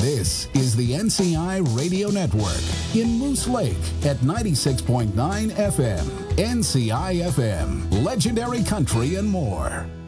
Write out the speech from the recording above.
This is the NCI Radio Network in Moose Lake at 96.9 FM. NCI FM, legendary country and more.